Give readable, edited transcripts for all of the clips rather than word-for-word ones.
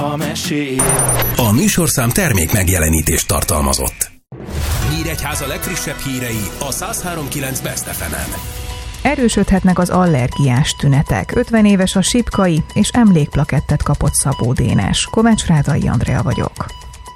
a mesél. A műsorszám termék megjelenítést tartalmazott. Nyíregyháza legfrissebb hírei a 103.9 Best FM-en. Erősödhetnek az allergiás tünetek. 50 éves a Sipkai, és emlékplakettet kapott Szabó Dénes. Kovács Rádai Andrea vagyok.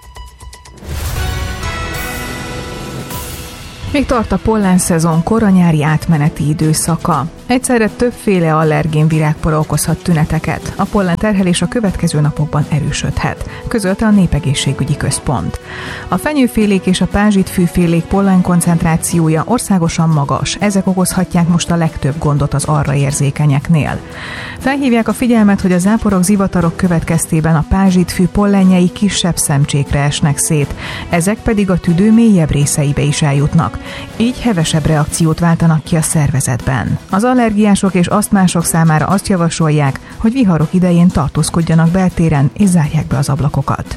Még tart a pollenszezon koranyári átmeneti időszaka. Egyszerre többféle allergén virágpora okozhat tüneteket. A pollen terhelés a következő napokban erősödhet, közölte a Népegészségügyi Központ. A fenyőfélék és a pázsitfűfélék pollen koncentrációja országosan magas, ezek okozhatják most a legtöbb gondot az arra érzékenyeknél. Felhívják a figyelmet, hogy a záporok, zivatarok következtében a pázsitfű pollenjei kisebb szemcsékre esnek szét, ezek pedig a tüdő mélyebb részeibe is eljutnak. Így hevesebb reakciót váltanak ki a szervezetben. Az allergiások és asztmások számára azt javasolják, hogy viharok idején tartózkodjanak beltéren és zárják be az ablakokat.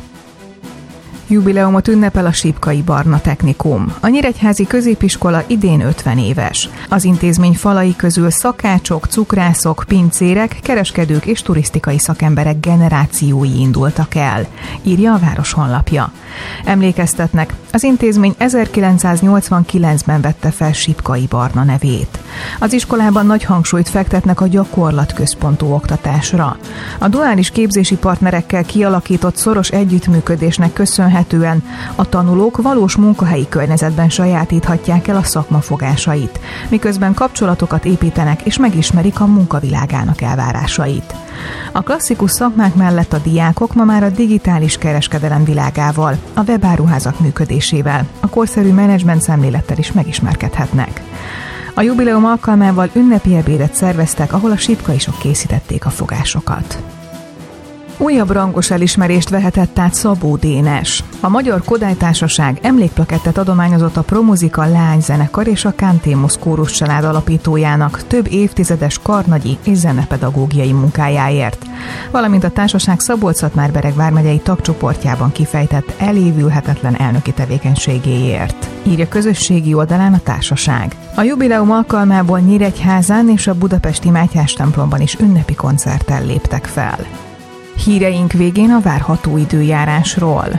Jubileumot ünnepel a Sipkai Barna Technikum. A nyíregyházi középiskola idén 50 éves. Az intézmény falai közül szakácsok, cukrászok, pincérek, kereskedők és turisztikai szakemberek generációi indultak el, írja a város honlapja. Emlékeztetnek, az intézmény 1989-ben vette fel Sipkai Barna nevét. Az iskolában nagy hangsúlyt fektetnek a gyakorlatközpontú oktatásra. A duális képzési partnerekkel kialakított szoros együttműködésnek köszönhetően a tanulók valós munkahelyi környezetben sajátíthatják el a szakma fogásait, miközben kapcsolatokat építenek és megismerik a munkavilágának elvárásait. A klasszikus szakmák mellett a diákok ma már a digitális kereskedelem világával, a webáruházak működésével, a korszerű menedzsment szemlélettel is megismerkedhetnek. A jubileum alkalmával ünnepi ebédet szerveztek, ahol a sipkaisok készítették a fogásokat. Újabb rangos elismerést vehetett át Szabó Dénes. A Magyar Kodály Társaság emlékplakettet adományozott a Promuzika leányzenekar és a Cantémus kórus család alapítójának több évtizedes karnagyi és zenepedagógiai munkájáért, valamint a társaság Szabolcs-Szatmár-Bereg vármegyei tagcsoportjában kifejtett elévülhetetlen elnöki tevékenységéért, írja közösségi oldalán a társaság. A jubileum alkalmából Nyíregyházán és a budapesti Mátyás templomban is ünnepi koncerttel léptek fel. Híreink végén a várható időjárásról.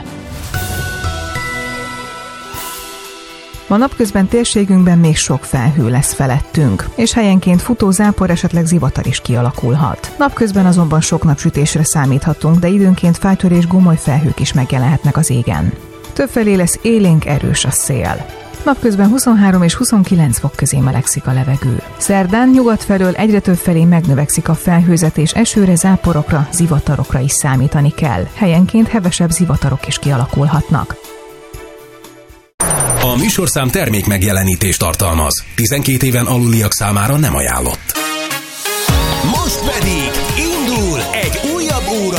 Ma napközben térségünkben még sok felhő lesz felettünk, és helyenként futó zápor, esetleg zivatar is kialakulhat. Napközben azonban sok napsütésre számíthatunk, de időnként fájtörés, gomoly felhők is megjelenhetnek az égen. Többfelé lesz élénk, erős a szél. Napközben 23 és 29 fok közé melegszik a levegő. Szerdán nyugat felől egyre több felé megnövekszik a felhőzet, és esőre, záporokra, zivatarokra is számítani kell. Helyenként hevesebb zivatarok is kialakulhatnak. A műsorszám termék megjelenítést tartalmaz. 12 éven aluliak számára nem ajánlott. Most pedig indul egy újabb óra